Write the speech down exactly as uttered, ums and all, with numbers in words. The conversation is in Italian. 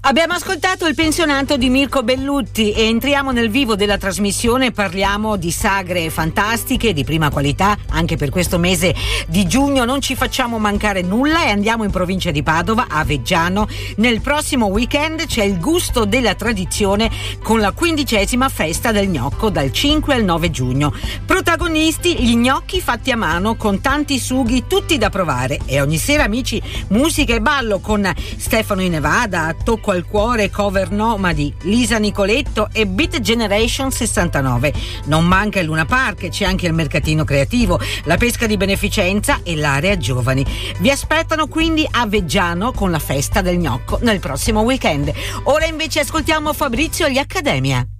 Abbiamo ascoltato Il pensionato di Mirko Bellutti e entriamo nel vivo della trasmissione. Parliamo di sagre fantastiche di prima qualità. Anche per questo mese di giugno non ci facciamo mancare nulla e andiamo in provincia di Padova, a Veggiano. Nel prossimo weekend c'è il gusto della tradizione con la quindicesima festa del gnocco dal cinque al nove giugno. Protagonisti gli gnocchi fatti a mano con tanti sughi, tutti da provare. E ogni sera, amici, musica e ballo con Stefano in Nevada, Tocco al cuore, cover nomadi, Lisa Nicoletto e Beat Generation sessantanove. Non manca il Luna Park, c'è anche il mercatino creativo, la pesca di beneficenza e l'area giovani. Vi aspettano quindi a Veggiano con la festa del gnocco nel prossimo weekend. Ora invece ascoltiamo Fabrizio agli Accademia.